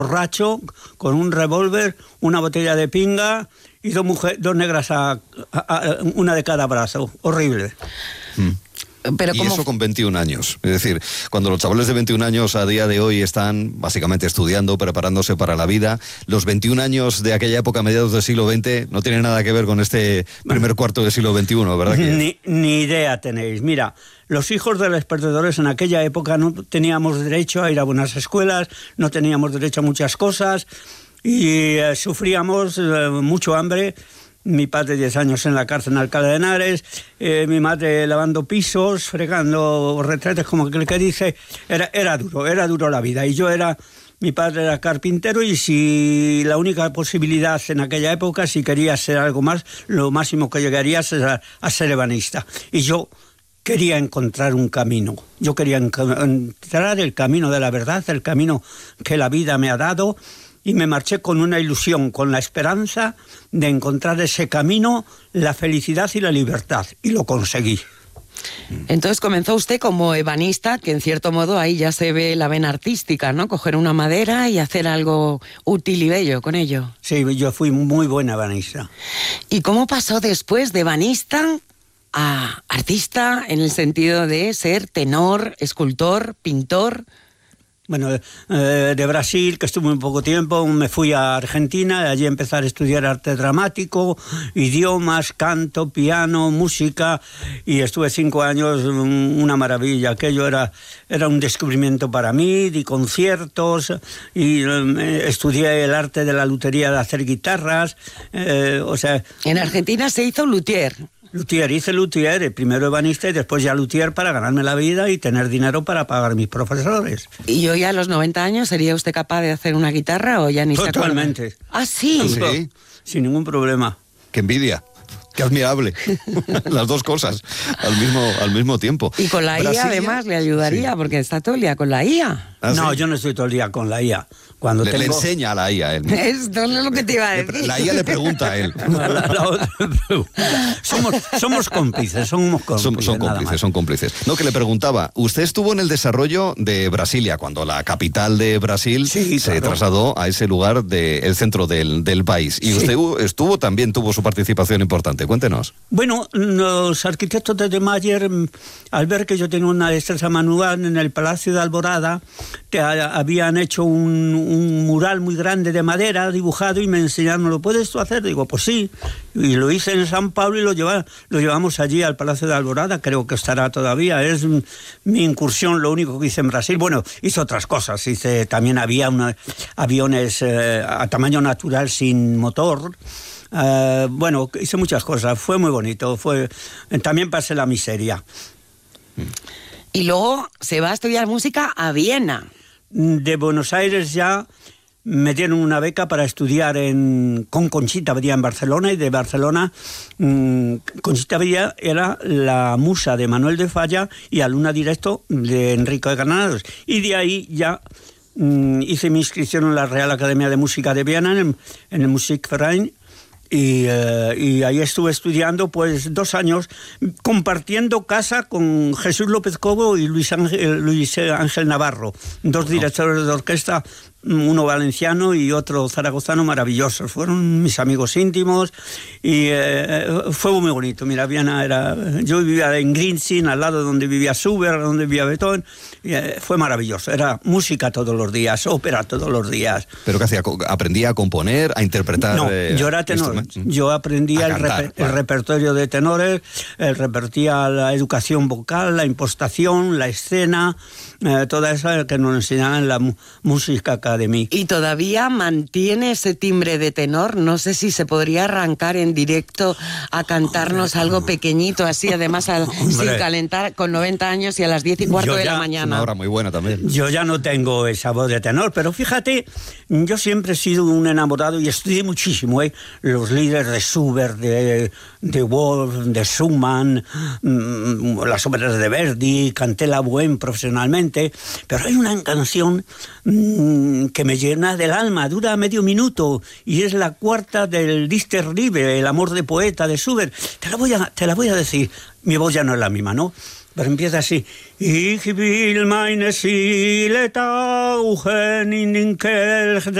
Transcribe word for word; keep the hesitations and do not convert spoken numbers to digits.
borracho, con un revólver, una botella de pinga y dos, mujer, dos negras, a, a, a, una de cada brazo. Horrible. Mm. Pero y ¿cómo? eso con veintiún años. Es decir, cuando los chavales de veintiún años a día de hoy están básicamente estudiando, preparándose para la vida, los veintiún años de aquella época, mediados del siglo veinte, no tienen nada que ver con este primer cuarto del siglo veintiuno, ¿verdad? Que... Ni, ni idea tenéis. Mira, los hijos de los perdedores en aquella época no teníamos derecho a ir a buenas escuelas, no teníamos derecho a muchas cosas y eh, sufríamos eh, mucho hambre. Mi padre diez años en la cárcel en Alcalá de Henares, eh, mi madre lavando pisos, fregando retretes, como el que dice, era, era duro, era duro la vida. Y yo era, mi padre era carpintero y si la única posibilidad en aquella época, si quería ser algo más, lo máximo que llegaría era a ser ebanista. Y yo quería encontrar un camino, yo quería encontrar el camino de la verdad, el camino que la vida me ha dado. Y me marché con una ilusión, con la esperanza de encontrar ese camino, la felicidad y la libertad. Y lo conseguí. Entonces comenzó usted como ebanista, que en cierto modo ahí ya se ve la vena artística, ¿no? Coger una madera y hacer algo útil y bello con ello. Sí, yo fui muy buena ebanista. ¿Y cómo pasó después de ebanista a artista en el sentido de ser tenor, escultor, pintor? Bueno, eh, de Brasil, que estuve un poco tiempo, me fui a Argentina, allí empecé a estudiar arte dramático, idiomas, canto, piano, música, y estuve cinco años, una maravilla. Aquello era, era un descubrimiento para mí, di conciertos, y eh, estudié el arte de la lutería de hacer guitarras, eh, o sea... En Argentina se hizo luthier. Luthier, hice luthier, primero ebanista y después ya luthier para ganarme la vida y tener dinero para pagar mis profesores. ¿Y hoy a los noventa años sería usted capaz de hacer una guitarra o ya ni se acuerda? Totalmente. ¿Ah, sí? ¿Sí? Sin ningún problema. ¡Qué envidia! ¡Qué admirable! Las dos cosas al mismo, al mismo tiempo. Y con la I A además le ayudaría, sí, porque está todo el día con la I A. ¿Ah, no, sí? Yo no estoy todo el día con la I A. Cuando le, tengo... le enseña a la I A a él. Esto no es lo que te iba a decir. La I A le pregunta a él. La, la, la otra... somos, somos cómplices, somos cómplices. Son, son cómplices, son cómplices. No, que le preguntaba, usted estuvo en el desarrollo de Brasilia, cuando la capital de Brasil sí, se claro. trasladó a ese lugar del centro del, del país. Y sí. usted estuvo, también tuvo su participación importante. Cuéntenos. Bueno, los arquitectos de De Mayer, al ver que yo tenía una destreza manual en el Palacio de Alborada, que habían hecho un, un mural muy grande de madera dibujado y me enseñaron, ¿lo puedes tú hacer? Digo, pues sí. Y lo hice en San Pablo y lo, lleva, lo llevamos allí al Palacio de Alborada, creo que estará todavía. Es mi incursión, lo único que hice en Brasil. Bueno, hice otras cosas. Hice, también había una, aviones eh, a tamaño natural sin motor. Uh, bueno, hice muchas cosas, fue muy bonito, fue también pasé la miseria. Y luego se va a estudiar música a Viena. De Buenos Aires ya me dieron una beca para estudiar en, con Conchita Badia en Barcelona, y de Barcelona mmm, Conchita Badia era la musa de Manuel de Falla y alumna directo de Enrico de Granados, y de ahí ya mmm, hice mi inscripción en la Real Academia de Música de Viena, en, en el Musikverein. Y, uh, y ahí estuve estudiando pues dos años, compartiendo casa con Jesús López Cobo y Luis Ángel, Luis Ángel Navarro, dos directores de orquesta, uno valenciano y otro zaragozano, maravillosos. Fueron mis amigos íntimos y eh, fue muy bonito. Mira, Viena era... Yo vivía en Grinzing, al lado donde vivía Schubert, donde vivía Beethoven, y eh, fue maravilloso. Era música todos los días, ópera todos los días. ¿Pero qué hacía? ¿Aprendía a componer, a interpretar? No, eh, yo era tenor. Yo aprendía el, cantar, reper, claro. el repertorio de tenores, el repertía la educación vocal, la impostación, la escena, eh, toda esa que nos enseñaban en la música academy. ¿Y todavía mantiene ese timbre de tenor? No sé si se podría arrancar en directo a cantarnos Hombre, algo pequeñito, así, además a, sin calentar, con noventa años y a las diez y cuarto de la mañana. Una hora muy buena también. Yo ya no tengo esa voz de tenor, pero fíjate, yo siempre he sido un enamorado y estudié muchísimo, ¿eh? Los líderes de Schubert, de, de Wolf, de Schumann, mmm, las óperas de Verdi, canté la Bohème profesionalmente, pero hay una canción mmm, que me llena del alma, dura medio minuto y es la cuarta del Dichterliebe, el amor de poeta de Schubert. Te la voy a, te la voy a decir, mi voz ya no es la misma, ¿no? Pero empieza así. Ich will meine Seele tauchen in den Kelch